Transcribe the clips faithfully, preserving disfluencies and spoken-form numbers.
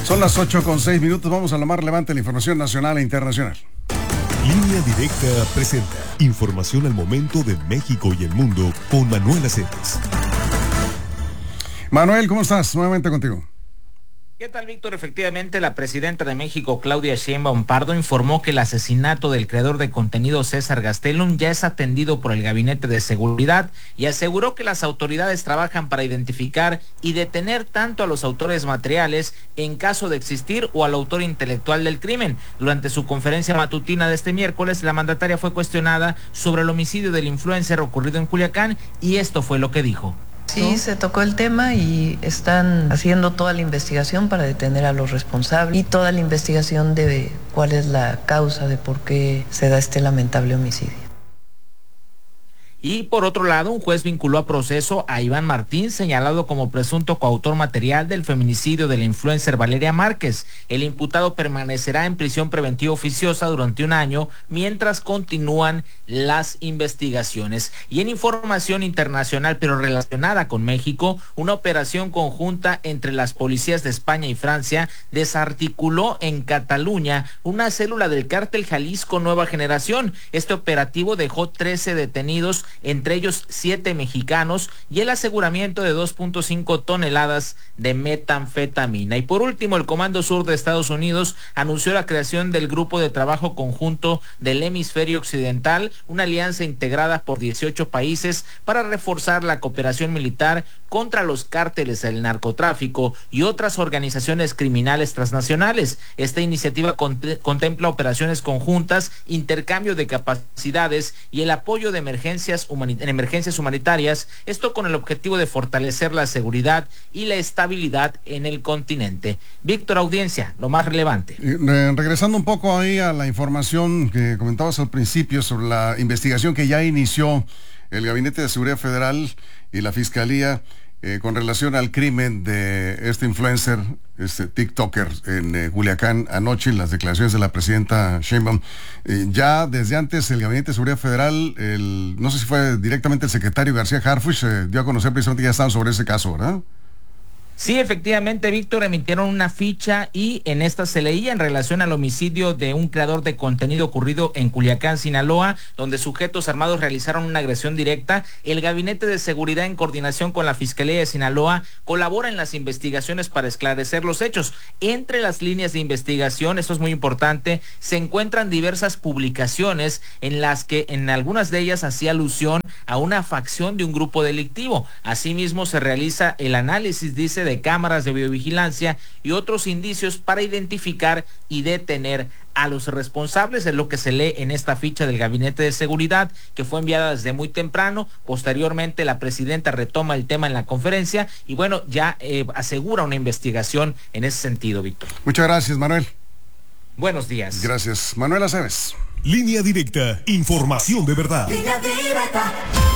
Son las ocho con seis minutos. Vamos a lo más relevante de la información nacional e internacional. Línea Directa presenta información al momento de México y el mundo con Manuel Aceves. Manuel, ¿cómo estás? Nuevamente contigo. ¿Qué tal, Víctor? Efectivamente, la presidenta de México, Claudia Sheinbaum Pardo, informó que el asesinato del creador de contenido César Gastelum ya es atendido por el Gabinete de Seguridad y aseguró que las autoridades trabajan para identificar y detener tanto a los autores materiales en caso de existir o al autor intelectual del crimen. Durante su conferencia matutina de este miércoles, la mandataria fue cuestionada sobre el homicidio del influencer ocurrido en Culiacán y esto fue lo que dijo. Sí, se tocó el tema y están haciendo toda la investigación para detener a los responsables y toda la investigación de cuál es la causa de por qué se da este lamentable homicidio. Y por otro lado, un juez vinculó a proceso a Iván Martín, señalado como presunto coautor material del feminicidio de la influencer Valeria Márquez. El imputado permanecerá en prisión preventiva oficiosa durante un año mientras continúan las investigaciones. Y en información internacional, pero relacionada con México, una operación conjunta entre las policías de España y Francia desarticuló en Cataluña una célula del cártel Jalisco Nueva Generación. Este operativo dejó trece detenidos, entre ellos siete mexicanos, y el aseguramiento de dos punto cinco toneladas de metanfetamina. Y por último, el Comando Sur de Estados Unidos anunció la creación del Grupo de Trabajo Conjunto del Hemisferio Occidental, una alianza integrada por dieciocho países para reforzar la cooperación militar contra los cárteles del narcotráfico y otras organizaciones criminales transnacionales. Esta iniciativa cont- contempla operaciones conjuntas, intercambio de capacidades y el apoyo de emergencias humanit- en emergencias humanitarias, esto con el objetivo de fortalecer la seguridad y la estabilidad en el continente. Víctor, audiencia, lo más relevante. Eh, regresando un poco ahí a la información que comentabas al principio sobre la investigación que ya inició el Gabinete de Seguridad Federal y la Fiscalía eh, con relación al crimen de este influencer, este TikToker en eh, Culiacán anoche, las declaraciones de la presidenta Sheinbaum. Eh, ya desde antes el Gabinete de Seguridad Federal, el, no sé si fue directamente el secretario García Harfuch, eh, dio a conocer precisamente que ya estaban sobre ese caso, ¿verdad? Sí, efectivamente, Víctor, emitieron una ficha y en esta se leía en relación al homicidio de un creador de contenido ocurrido en Culiacán, Sinaloa, donde sujetos armados realizaron una agresión directa. El Gabinete de Seguridad, en coordinación con la Fiscalía de Sinaloa, colabora en las investigaciones para esclarecer los hechos. Entre las líneas de investigación, esto es muy importante, se encuentran diversas publicaciones en las que en algunas de ellas hacía alusión a una facción de un grupo delictivo. Asimismo, se realiza el análisis, dice, de de cámaras de videovigilancia y otros indicios para identificar y detener a los responsables. Es lo que se lee en esta ficha del Gabinete de Seguridad, que fue enviada desde muy temprano. Posteriormente, la presidenta retoma el tema en la conferencia y bueno, ya eh, asegura una investigación en ese sentido, Víctor. Muchas gracias, Manuel. Buenos días. Gracias. Manuel Aceves. Línea Directa, información de verdad. Línea Directa.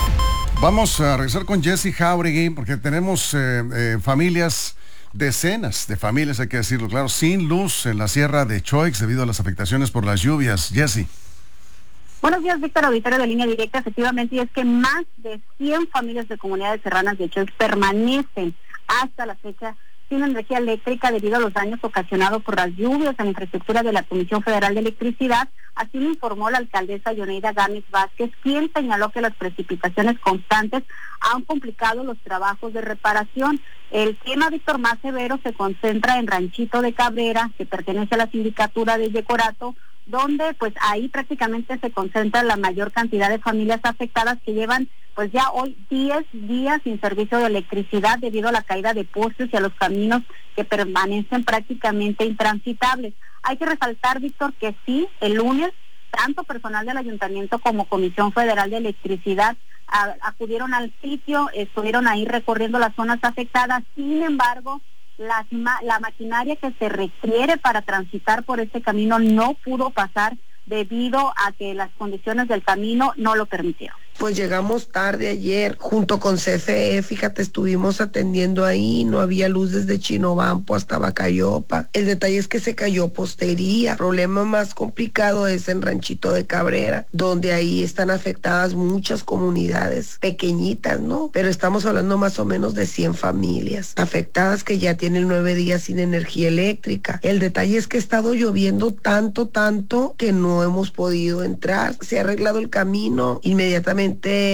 Vamos a regresar con Jessy Jauregui porque tenemos eh, eh, familias, decenas de familias, hay que decirlo claro, sin luz en la sierra de Choix debido a las afectaciones por las lluvias. Jessy. Buenos días, Víctor, auditorio de Línea Directa. Efectivamente, y es que más de cien familias de comunidades serranas de Choix permanecen hasta la fecha sin energía eléctrica debido a los daños ocasionados por las lluvias en la infraestructura de la Comisión Federal de Electricidad. Así lo informó la alcaldesa Yoneida Gámez Vázquez, quien señaló que las precipitaciones constantes han complicado los trabajos de reparación. El tema, Víctor, más severo se concentra en Ranchito de Cabrera, que pertenece a la sindicatura de Yecorato, donde pues ahí prácticamente se concentra la mayor cantidad de familias afectadas que llevan pues ya hoy diez días sin servicio de electricidad debido a la caída de postes y a los caminos que permanecen prácticamente intransitables. Hay que resaltar, Víctor, que sí, el lunes, tanto personal del ayuntamiento como Comisión Federal de Electricidad a, acudieron al sitio, estuvieron ahí recorriendo las zonas afectadas. Sin embargo, las ma- la maquinaria que se requiere para transitar por este camino no pudo pasar debido a que las condiciones del camino no lo permitieron. Pues llegamos tarde ayer, junto con C F E, fíjate, estuvimos atendiendo ahí, no había luz desde Chinobampo hasta Bacayopa. El detalle es que se cayó postería. El problema más complicado es en Ranchito de Cabrera, donde ahí están afectadas muchas comunidades pequeñitas, ¿no? Pero estamos hablando más o menos de cien familias afectadas que ya tienen nueve días sin energía eléctrica. El detalle es que ha estado lloviendo tanto, tanto que no hemos podido entrar. Se ha arreglado el camino, inmediatamente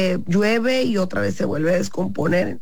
llueve y otra vez se vuelve a descomponer.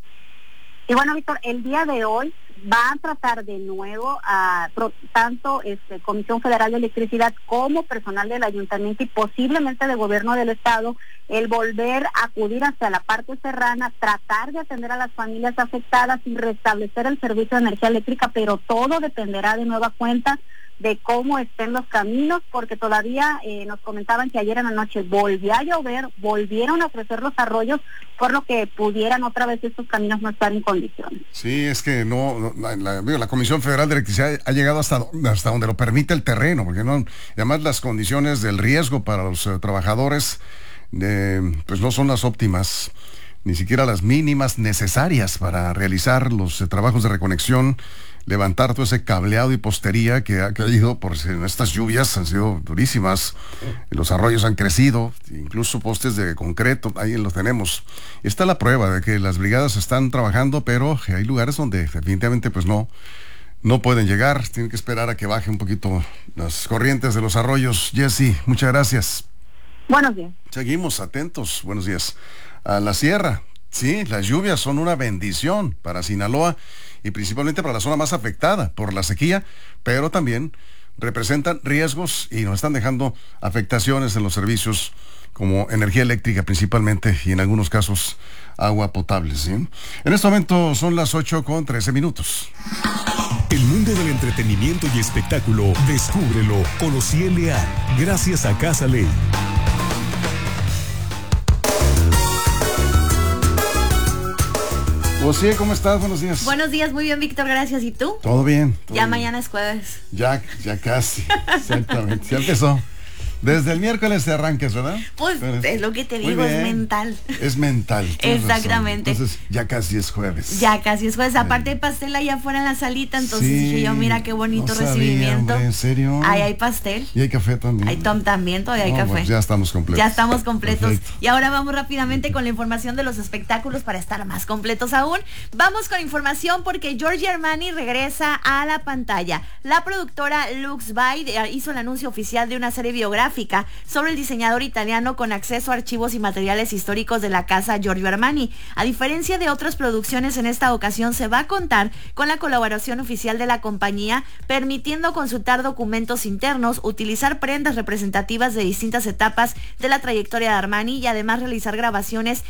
Y bueno, Víctor, el día de hoy va a tratar de nuevo a pro, tanto este, Comisión Federal de Electricidad como personal del Ayuntamiento y posiblemente del Gobierno del Estado el volver a acudir hacia la parte serrana, tratar de atender a las familias afectadas y restablecer el servicio de energía eléctrica, pero todo dependerá de nueva cuenta de cómo estén los caminos, porque todavía eh, nos comentaban que ayer en la noche volvió a llover, volvieron a crecer los arroyos, por lo que pudieran otra vez estos caminos no estar en condiciones. Sí, es que no, no la, la Comisión Federal de Electricidad ha llegado hasta, hasta donde lo permite el terreno, porque no, además las condiciones del riesgo para los uh, trabajadores eh, pues no son las óptimas, ni siquiera las mínimas necesarias para realizar los uh, trabajos de reconexión, levantar todo ese cableado y postería que ha caído por estas lluvias, han sido durísimas, los arroyos han crecido, incluso postes de concreto, ahí los tenemos. Esta es la prueba de que las brigadas están trabajando, pero hay lugares donde definitivamente pues no, no pueden llegar, tienen que esperar a que baje un poquito las corrientes de los arroyos. Jessy, muchas gracias. Buenos días. Seguimos atentos, buenos días. A la sierra, sí, las lluvias son una bendición para Sinaloa, y principalmente para la zona más afectada por la sequía, pero también representan riesgos y nos están dejando afectaciones en los servicios como energía eléctrica principalmente y en algunos casos agua potable, ¿sí? En este momento son las ocho con trece minutos. El mundo del entretenimiento y espectáculo, descúbrelo con Ociel Leal, gracias a Casa Ley. Ociel, ¿cómo estás? Buenos días. Buenos días, muy bien, Víctor, gracias. ¿Y tú? Todo bien. Todo ya bien. Mañana es jueves. Ya, ya casi, exactamente. Ya empezó. Desde el miércoles te arranques, ¿verdad? Pues Pero, es lo que te digo, es mental. Es mental. Exactamente. Razón. Entonces ya casi es jueves. Ya casi es jueves. Ay. Aparte hay pastel allá afuera en la salita, entonces sí, dije yo, mira qué bonito no sabía, recibimiento. Hombre, ¿en serio? Ahí hay pastel. Y hay café también. Hay tom también, todavía hay no, café. Pues ya estamos completos. Ya estamos completos. Perfecto. Y ahora vamos rápidamente con la información de los espectáculos para estar más completos aún. Vamos con información porque Giorgio Armani regresa a la pantalla. La productora Lux By hizo el anuncio oficial de una serie biográfica sobre el diseñador italiano con acceso a archivos y materiales históricos de la casa Giorgio Armani. A diferencia de otras producciones, en esta ocasión se va a contar con la colaboración oficial de la compañía, permitiendo consultar documentos internos, utilizar prendas representativas de distintas etapas de la trayectoria de Armani y además realizar grabaciones